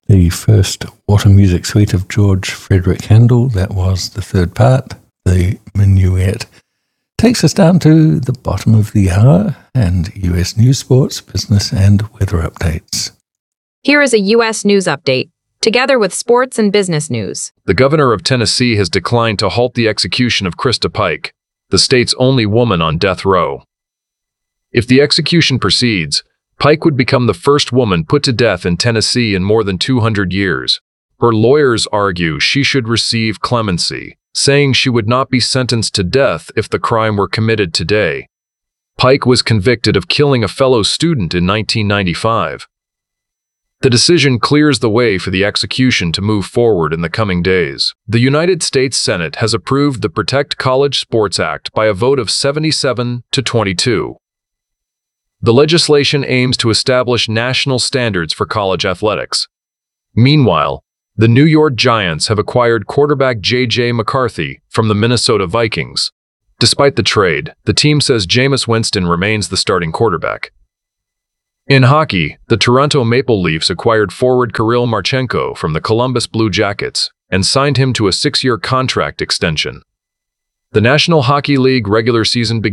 the first Water Music Suite of George Frederick Handel. That was the third part, the Minuet. Takes us down to the bottom of the hour and U.S. news, sports, business, and weather updates. Here is a U.S. news update, together with sports and business news. The governor of Tennessee has declined to halt the execution of Krista Pike, the state's only woman on death row. If the execution proceeds, Pike would become the first woman put to death in Tennessee in more than 200 years. Her lawyers argue she should receive clemency, saying she would not be sentenced to death if the crime were committed today. Pike was convicted of killing a fellow student in 1995. The decision clears the way for the execution to move forward in the coming days. The United States Senate has approved the Protect College Sports Act by a vote of 77 to 22. The legislation aims to establish national standards for college athletics. Meanwhile, the New York Giants have acquired quarterback J.J. McCarthy from the Minnesota Vikings. Despite the trade, the team says Jameis Winston remains the starting quarterback. In hockey, the Toronto Maple Leafs acquired forward Kirill Marchenko from the Columbus Blue Jackets and signed him to a 6-year contract extension. The National Hockey League regular season begins